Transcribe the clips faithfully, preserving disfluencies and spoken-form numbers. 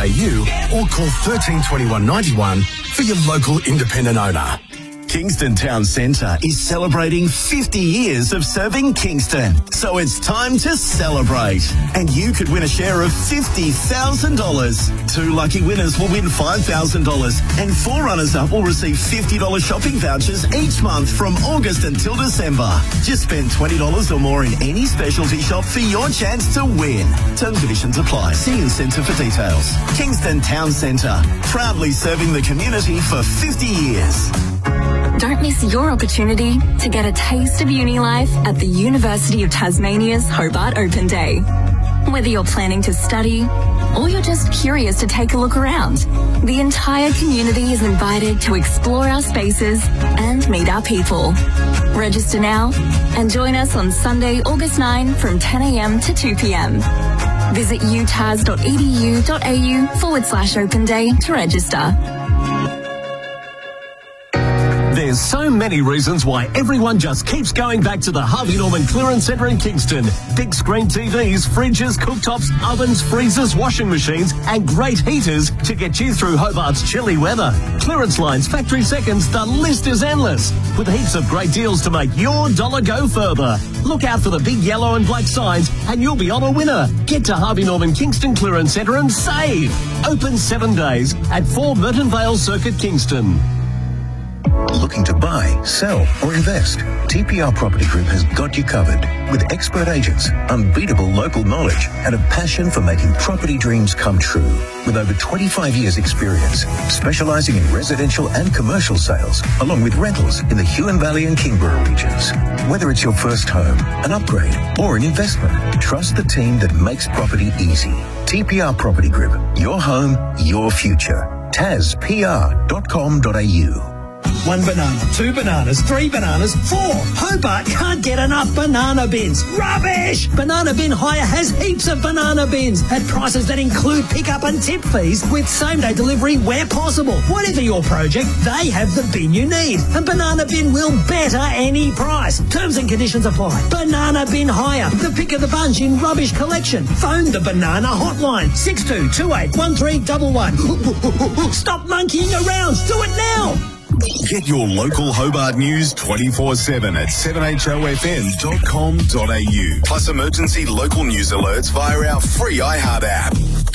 a u or call thirteen twenty-one ninety-one for your local independent owner. Kingston Town Centre is celebrating fifty years of serving Kingston. So it's time to celebrate. And you could win a share of fifty thousand dollars. Two lucky winners will win five thousand dollars and four runners-up will receive fifty dollars shopping vouchers each month from August until December. Just spend twenty dollars or more in any specialty shop for your chance to win. Terms and conditions apply. See Incentive for details. Kingston Town Centre, proudly serving the community for fifty years. Don't miss your opportunity to get a taste of uni life at the University of Tasmania's Hobart Open Day. Whether you're planning to study or you're just curious to take a look around, the entire community is invited to explore our spaces and meet our people. Register now and join us on Sunday, August ninth from ten a m to two p m. Visit utas.edu.au forward slash open day to register. There's so many reasons why everyone just keeps going back to the Harvey Norman Clearance Centre in Kingston. Big screen T Vs, fridges, cooktops, ovens, freezers, washing machines and great heaters to get you through Hobart's chilly weather. Clearance lines, factory seconds, the list is endless. With heaps of great deals to make your dollar go further. Look out for the big yellow and black signs and you'll be on a winner. Get to Harvey Norman Kingston Clearance Centre and save. Open seven days at four Merton Vale Circuit, Kingston. Looking to buy, sell or invest? T P R Property Group has got you covered with expert agents, unbeatable local knowledge and a passion for making property dreams come true. With over twenty-five years experience, specialising in residential and commercial sales, along with rentals in the Huon Valley and Kingborough regions. Whether it's your first home, an upgrade or an investment, trust the team that makes property easy. T P R Property Group, your home, your future. tas p r dot com dot a u. One banana, two bananas, three bananas, four. Hobart can't get enough banana bins. Rubbish! Banana Bin Hire has heaps of banana bins at prices that include pickup and tip fees with same-day delivery where possible. Whatever your project, they have the bin you need. And Banana Bin will better any price. Terms and conditions apply. Banana Bin Hire, the pick of the bunch in rubbish collection. Phone the Banana Hotline, six two two eight one three one one. Stop monkeying around. Do it now. Get your local Hobart news twenty-four seven at seven h o f m dot com dot a u. Plus emergency local news alerts via our free iHeart app.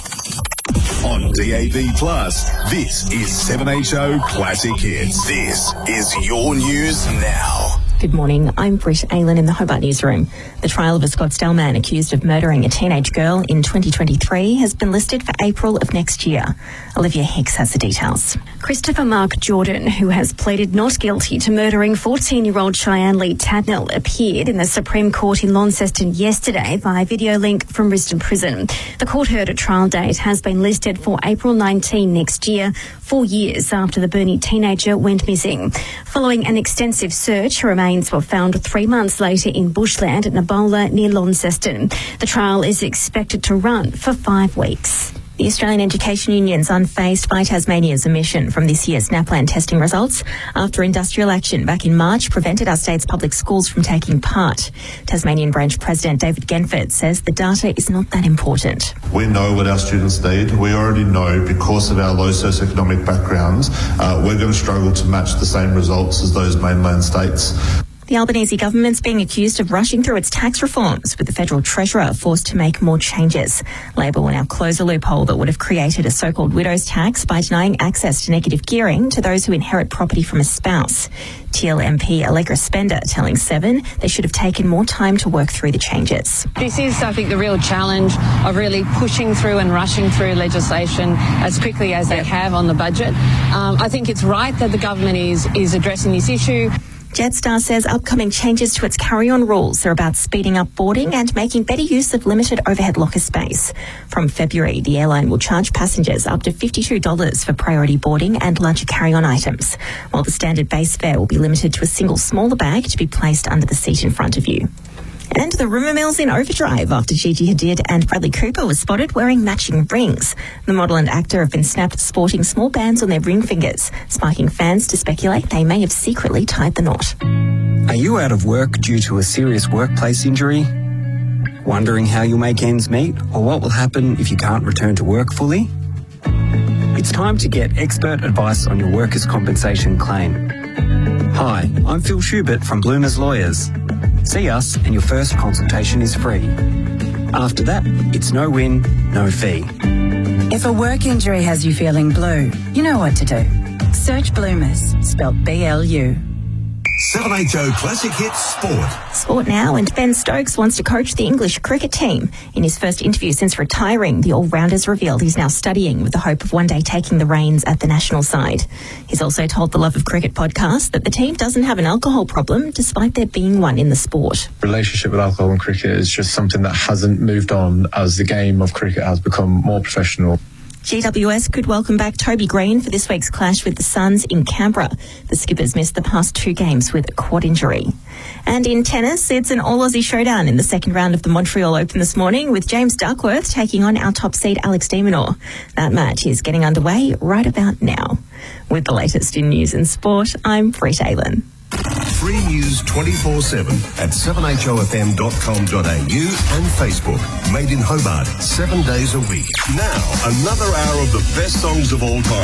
On D A B Plus, this is seven H O Classic Hits. This is your news now. Good morning. I'm Britt Aylan in the Hobart newsroom. The trial of a Scottsdale man accused of murdering a teenage girl in twenty twenty-three has been listed for April of next year. Olivia Hicks has the details. Christopher Mark Jordan, who has pleaded not guilty to murdering fourteen-year-old Cheyenne Lee Tadnell, appeared in the Supreme Court in Launceston yesterday via video link from Risdon Prison. The court heard a trial date has been listed for April nineteenth next year, four years after the Burnie teenager went missing. Following an extensive search, her remains were found three months later in bushland at Nabola near Launceston. The trial is expected to run for five weeks. The Australian Education Union's unfazed by Tasmania's omission from this year's NAPLAN testing results after industrial action back in March prevented our state's public schools from taking part. Tasmanian Branch President David Genford says the data is not that important. We know what our students need. We already know because of our low socioeconomic backgrounds, uh, we're going to struggle to match the same results as those mainland states. The Albanese government's being accused of rushing through its tax reforms, with the federal treasurer forced to make more changes. Labor will now close a loophole that would have created a so-called widow's tax by denying access to negative gearing to those who inherit property from a spouse. Teal M P Allegra Spender telling Seven they should have taken more time to work through the changes. This is, I think, the real challenge of really pushing through and rushing through legislation as quickly as they have on the budget. Um, I think it's right that the government is, is addressing this issue. Jetstar says upcoming changes to its carry-on rules are about speeding up boarding and making better use of limited overhead locker space. From February, the airline will charge passengers up to fifty-two dollars for priority boarding and larger carry-on items, while the standard base fare will be limited to a single smaller bag to be placed under the seat in front of you. And the rumour mill's in overdrive after Gigi Hadid and Bradley Cooper were spotted wearing matching rings. The model and actor have been snapped sporting small bands on their ring fingers, sparking fans to speculate they may have secretly tied the knot. Are you out of work due to a serious workplace injury? Wondering how you'll make ends meet or what will happen if you can't return to work fully? It's time to get expert advice on your workers' compensation claim. Hi, I'm Phil Schubert from Bloomers Lawyers. See us and your first consultation is free. After that, it's no win, no fee. If a work injury has you feeling blue, you know what to do. Search Bloomers, spelled B L U. seven H O Classic Hits Sport. Sport now, and Ben Stokes wants to coach the English cricket team. In his first interview since retiring, the all-rounders revealed he's now studying with the hope of one day taking the reins at the national side. He's also told the Love of Cricket podcast that the team doesn't have an alcohol problem, despite there being one in the sport. Relationship with alcohol and cricket is just something that hasn't moved on as the game of cricket has become more professional. G W S could welcome back Toby Green for this week's clash with the Suns in Canberra. The Skippers missed the past two games with a quad injury. And in tennis, it's an all-Aussie showdown in the second round of the Montreal Open this morning, with James Duckworth taking on our top seed Alex de Minaur. That match is getting underway right about now. With the latest in news and sport, I'm Brit Aylan. Free news twenty-four seven at seven H O F M dot com dot A U and Facebook. Made in Hobart, seven days a week. Now, another hour of the best songs of all time.